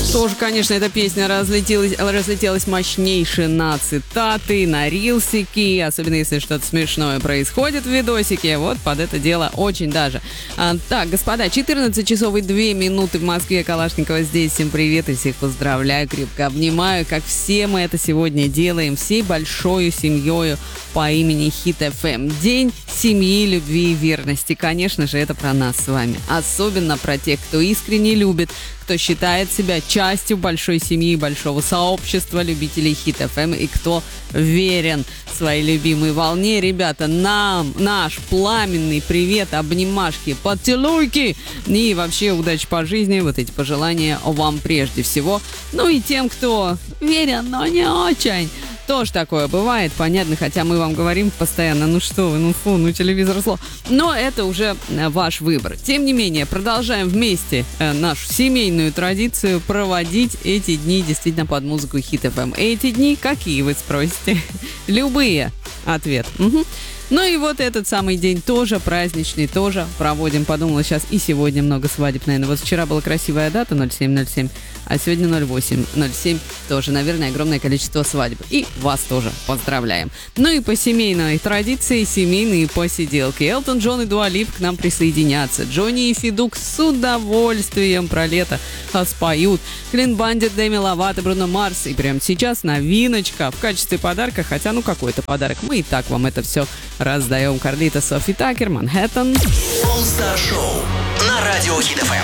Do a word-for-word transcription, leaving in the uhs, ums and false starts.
Тоже, конечно, эта песня разлетелась, разлетелась мощнейше на цитаты, на рилсики, особенно если что-то смешное происходит в видосике, вот под это дело очень даже. А, так, господа, четырнадцать часов и две минуты в Москве, Калашникова здесь, всем привет и всех поздравляю, крепко обнимаю, как все мы это сегодня делаем, всей большой семьей по имени Хит эф эм. День семьи, любви и верности, конечно же, это про нас с вами, особенно про тех, кто искренне любит, кто считает себя частью большой семьи, большого сообщества любителей Хит эф эм и кто верен своей любимой волне. Ребята, нам наш пламенный привет, обнимашки, поцелуйки и вообще удачи по жизни, вот эти пожелания вам прежде всего. Ну и тем, кто верен, но не очень. Тоже такое бывает, понятно, хотя мы вам говорим постоянно, ну что вы, ну фу, ну телевизор зло. Но это уже ваш выбор. Тем не менее, продолжаем вместе э, нашу семейную традицию проводить эти дни действительно под музыку Хит эф эм. Эти дни какие, вы спросите? Любые. Ответ. Угу. Ну и вот этот самый день тоже праздничный, тоже проводим. Подумала, сейчас и сегодня много свадеб, наверное. Вот вчера была красивая дата ноль семь ноль семь, а сегодня ноль восемь ноль семь тоже, наверное, огромное количество свадеб. И вас тоже поздравляем. Ну и по семейной традиции семейные посиделки. Элтон Джон и Дуа Лип к нам присоединятся. Джонни и Федук с удовольствием про лето споют. Клин Бандит, Дэми Ловато, Бруно Марс. И прямо сейчас новиночка в качестве подарка, хотя ну какой-то подарок. Мы и так вам это все раздаем. Карлито, Софи Такер, Манхэттен. All Star Show на радио Хит эф эм.